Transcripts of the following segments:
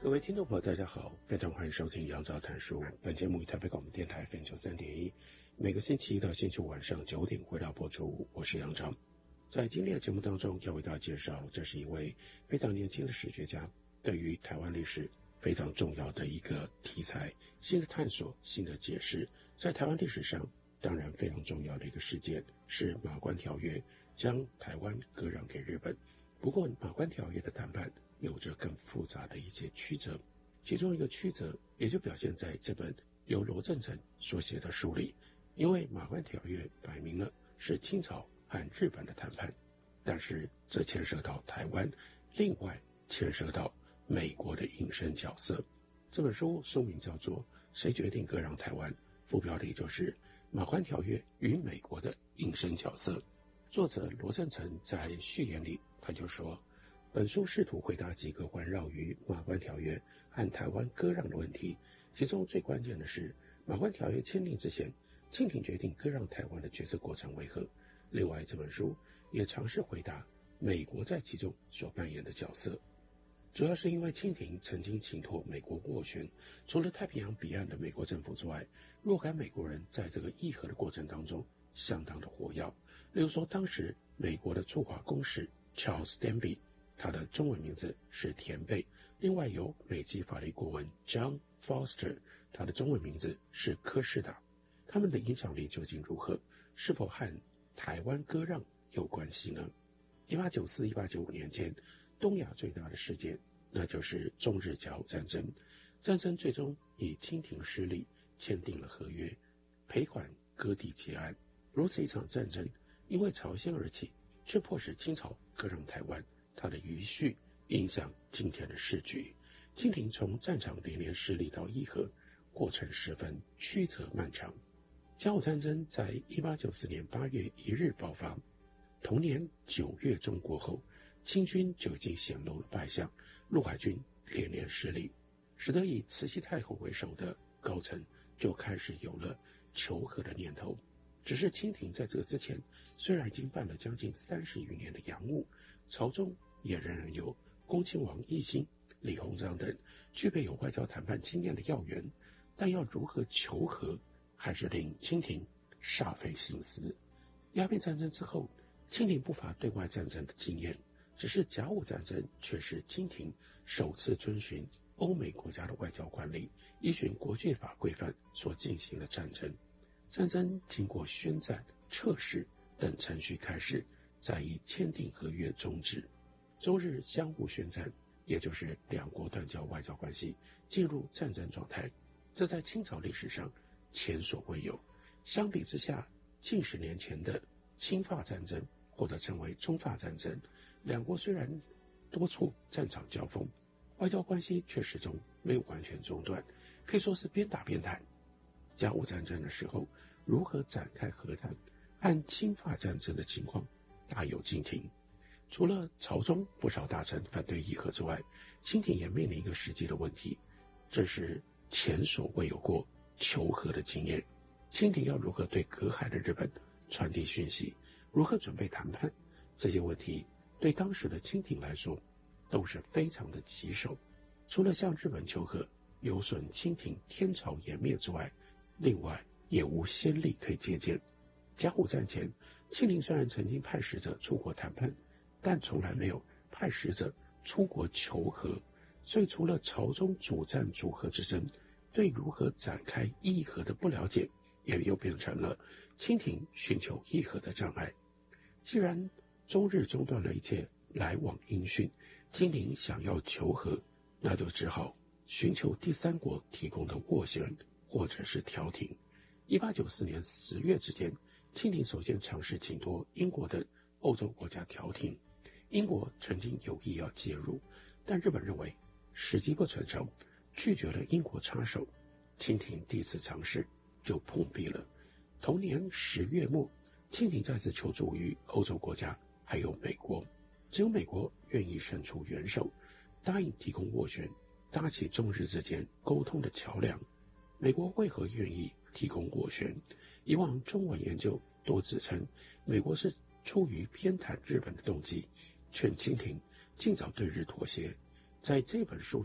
各位听众朋友大家好，非常欢迎收听杨照谈书。本节目以台北广播电台 FM93.1，每个星期一到星期五晚上9点回到播出。我是杨照。在今天的节目当中要为大家介绍，这是一位非常年轻的史学家，对于台湾历史非常重要的一个题材，新的探索，新的解释。在台湾历史上当然非常重要的一个事件是马关条约将台湾割让给日本。不过马关条约的谈判有着更复杂的一些曲折，其中一个曲折也就表现在这本由罗正成所写的书里。因为马关条约摆明了是清朝和日本的谈判，但是这牵涉到台湾，另外牵涉到美国的隐身角色。这本书书名叫做《谁决定割让台湾》，副标题就是马关条约与美国的隐身角色。作者罗正成在序言里他就说，本书试图回答几个环绕于马关条约和台湾割让的问题，其中最关键的是马关条约签订之前，清廷决定割让台湾的决策过程为何。另外这本书也尝试回答美国在其中所扮演的角色，主要是因为清廷曾经请托美国斡旋，除了太平洋彼岸的美国政府之外，若干美国人在这个议和的过程当中相当的活跃。例如说当时美国的驻华公使 Charles Denby， 他的中文名字是田贝，另外有美籍法律顾问 John Foster， 他的中文名字是柯士达。他们的影响力究竟如何？是否和台湾割让有关系呢？1894-1895年间，东亚最大的事件那就是中日甲午战争。战争最终以清廷失利签订了合约，赔款割地结案。如此一场战争因为朝鲜而起，却迫使清朝割让台湾，它的余绪影响今天的世局。清廷从战场连连失利到议和，过程十分曲折漫长。甲午战争在1894年8月1日爆发，同年9月中过后，清军就已经显露了败相，陆海军连连失利，使得以慈禧太后为首的高层就开始有了求和的念头。只是清廷在这之前虽然已经办了将近30余年的洋务，朝中也仍然有恭亲王奕欣、李鸿章等具备有外交谈判经验的要员，但要如何求和还是令清廷煞费心思。鸦片战争之后，清廷不乏对外战争的经验，只是甲午战争却是清廷首次遵循欧美国家的外交惯例，依循国际法规范所进行的战争。战争经过宣战、撤使等程序开始，再以签订合约终止。中日相互宣战，也就是两国断交外交关系，进入战争状态，这在清朝历史上前所未有。相比之下，近10年前的清法战争或者称为中法战争，两国虽然多处战场交锋，外交关系却始终没有完全中断，可以说是边打边谈。甲午战争的时候如何展开和谈，和清法战争的情况大有径庭。除了朝中不少大臣反对议和之外，清廷也面临一个实际的问题，这是前所未有过求和的经验。清廷要如何对隔海的日本传递讯息，如何准备谈判，这些问题对当时的清廷来说都是非常的棘手。除了向日本求和有损清廷天朝颜面之外，另外也无先例可以借鉴。甲午战前，清廷虽然曾经派使者出国谈判，但从来没有派使者出国求和，所以除了朝中主战主和之争，对如何展开议和的不了解，也又变成了清廷寻求议和的障碍。既然中日中断了一切来往音讯，清廷想要求和，那就只好寻求第三国提供的斡旋或者是调停。1894年10月之间，清廷首先尝试请托英国等欧洲国家调停，英国曾经有意要介入，但日本认为时机不成熟，拒绝了英国插手。清廷第一次尝试就碰壁了。同年10月末，清廷再次求助于欧洲国家还有美国，只有美国愿意伸出援手，答应提供斡旋，搭起中日之间沟通的桥梁。美国为何愿意提供斡旋？以往中文研究多指称美国是出于偏袒日本的动机，劝清廷尽早对日妥协。在这本书里，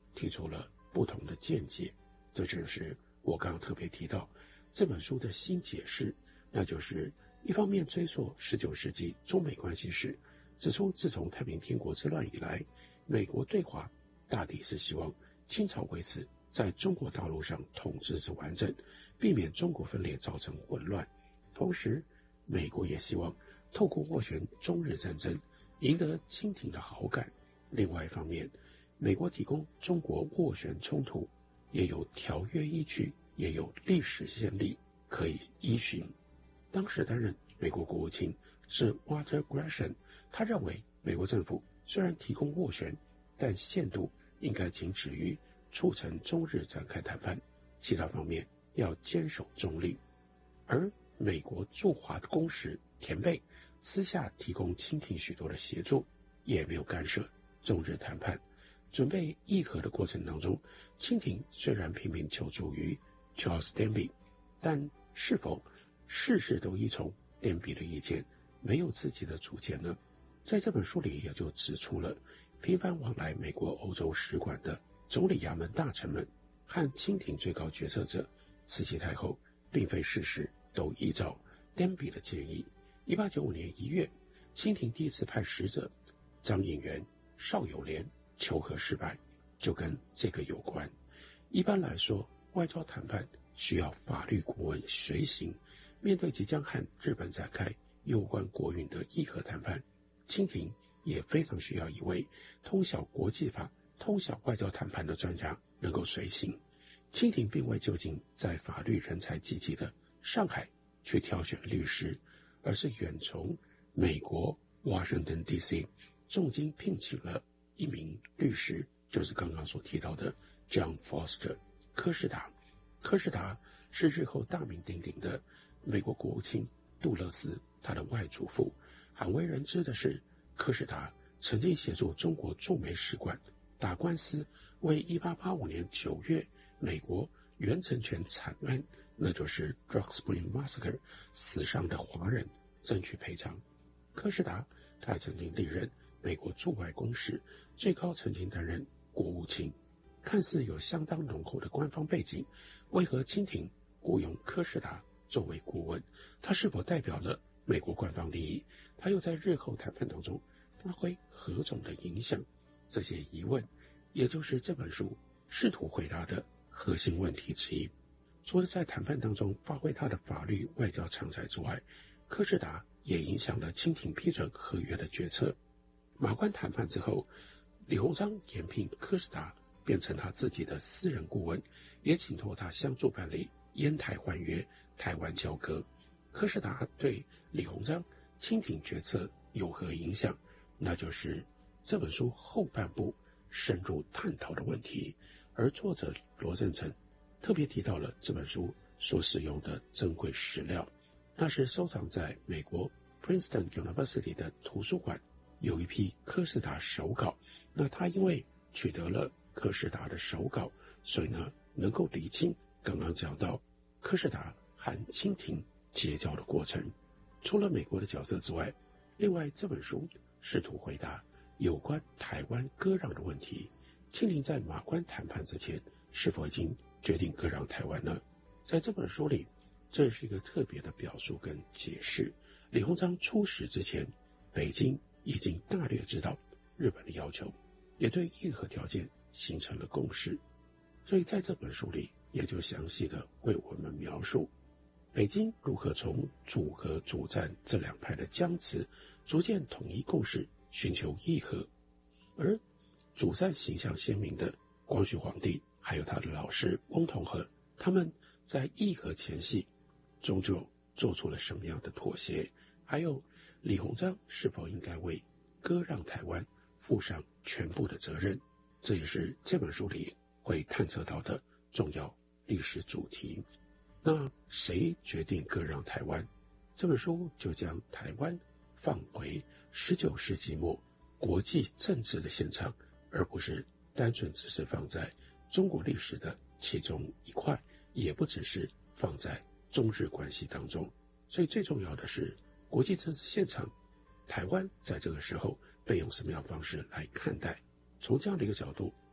提出了不同的见解。这就是我刚刚特别提到这本书的新解释，那就是一方面追溯19世纪中美关系史，指出自从太平天国之乱以来，美国对华大抵是希望清朝维持在中国大陆上统治之完整，避免中国分裂造成混乱。同时美国也希望透过斡旋中日战争赢得清廷的好感。另外一方面，美国提供中国斡旋冲突也有条约依据，也有历史先例可以依循。当时担任美国国务卿是 Walter Gresham， 他认为美国政府虽然提供斡旋，但限度应该仅止于促成中日展开谈判，其他方面要坚守中立。而美国驻华的公使田贝私下提供清廷许多的协助，也没有干涉中日谈判。准备议和的过程当中，清廷虽然频频求助于 Charles Denby， 但是否事事都依从 Denby 的意见，没有自己的主见呢？在这本书里也就指出了，频繁往来美国欧洲使馆的总理衙门大臣们和清廷最高决策者慈禧太后并非事事都依照 Denby 的建议。1895年1月，清廷第一次派使者张应元、邵友莲求和失败，就跟这个有关。一般来说，外交谈判需要法律顾问随行，面对即将和日本展开有关国运的议和谈判，清廷也非常需要一位通晓国际法、通晓外交谈判的专家能够随行。清廷并未就近在法律人才济济的上海去挑选律师，而是远从美国 Washington DC 重金聘请了一名律师，就是刚刚所提到的 John Foster 柯士达。柯士达是日后大名鼎鼎的美国国务卿杜勒斯他的外祖父。罕为人知的是，柯士达曾经协助中国驻美使馆打官司，为1885年9月美国袁成权惨案，那就是 Drug Spring Massacre 死伤的华人争取赔偿。柯士达他还曾经历任美国驻外公使，最高曾经担任国务卿。看似有相当浓厚的官方背景，为何清廷雇佣柯士达作为顾问？他是否代表了美国官方利益？他又在日后谈判当中发挥何种的影响？这些疑问也就是这本书试图回答的核心问题之一。除了在谈判当中发挥他的法律外交长才之外，柯士达也影响了清廷批准合约的决策。马关谈判之后，李鸿章延聘柯士达变成他自己的私人顾问，也请托他相助办理烟台换约、台湾交割。柯士达对李鸿章清廷决策有何影响？那就是这本书后半部深入探讨的问题。而作者罗正成特别提到了这本书所使用的珍贵史料，那是收藏在美国 Princeton University 的图书馆有一批柯士达手稿。那他因为取得了柯士达的手稿，所以呢能够理清刚刚讲到柯士达和清廷结交的过程。除了美国的角色之外，另外这本书试图回答有关台湾割让的问题。清廷在马关谈判之前是否已经决定割让台湾呢？在这本书里，这是一个特别的表述跟解释。李鸿章出使之前，北京已经大略知道日本的要求，也对议和条件形成了共识。所以在这本书里也就详细的为我们描述北京如何从主和主战这两派的僵持逐渐统一共识，寻求议和。而主战形象鲜明的光绪皇帝还有他的老师翁同龢，他们在议和前夕终究做出了什么样的妥协？还有李鸿章是否应该为割让台湾负上全部的责任？这也是这本书里会探测到的重要历史主题。那谁决定割让台湾？这本书就将台湾放回19世纪末国际政治的现场，而不是单纯只是放在中国历史的其中一块，也不只是放在中日关系当中。所以最重要的是国际政治现场，台湾在这个时候被用什么样的方式来看待？从这样的一个角度，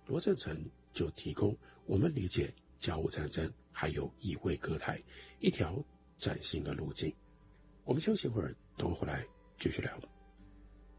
罗正成就提供我们理解甲午战争还有乙未割台一条崭新的路径。我们休息一会儿，等会回来继续聊。